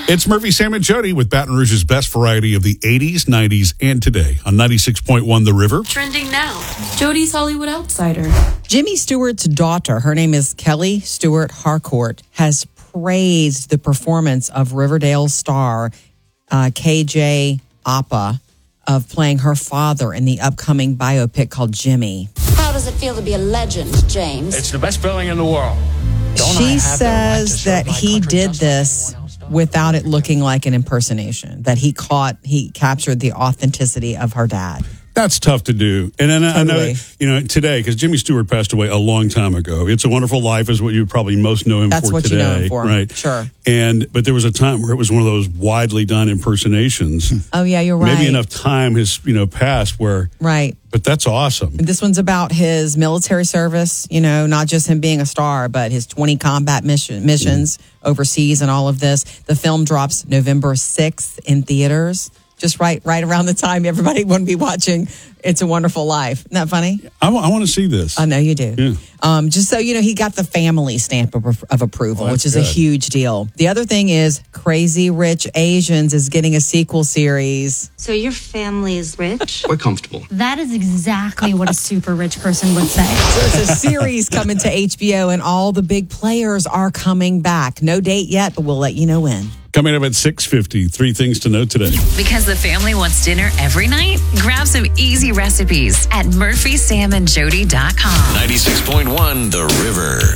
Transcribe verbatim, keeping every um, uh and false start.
It's Murphy, Sam, and Jody with Baton Rouge's best variety of the eighties, nineties, and today on ninety-six point one The River. Trending now, Jody's Hollywood Outsider. Jimmy Stewart's daughter, her name is Kelly Stewart Harcourt, has praised the performance of Riverdale star uh, K J Apa of playing her father in the upcoming biopic called Jimmy. How does it feel to be a legend, James? It's the best feeling in the world. Don't I She have says the right to serve that my he country did just like this everyone else does? without it looking like an impersonation, that he caught, he captured the authenticity of her dad. That's tough to do. And then I know, Totally. you know, today, because Jimmy Stewart passed away a long time ago. It's a Wonderful Life is what you probably most know him That's for what today. you know him for. Right. Sure. And, but there was a time where it was one of those widely done impersonations. Oh, yeah, you're right. Maybe enough time has, you know, passed where, Right. but that's awesome. This one's about his military service, you know, not just him being a star, but his twenty combat mission, missions overseas and all of this. The film drops November sixth in theaters, just right right around the time everybody would be watching It's a Wonderful Life. Isn't that funny? I, w- I want to see this. I know you do. Yeah. Um, just so you know, he got the family stamp of, of approval, Oh, which that's is a good. huge deal. The other thing is Crazy Rich Asians is getting a sequel series. So your family is rich? We're comfortable. That is exactly what a super rich person would say. So it's a series coming to H B O, and all the big players are coming back. No date yet, but we'll let you know when. Coming up at six fifty, three things to know today. Because the family wants dinner every night? Grab some easy recipes at murphy sam and jody dot com. ninety-six point one The River.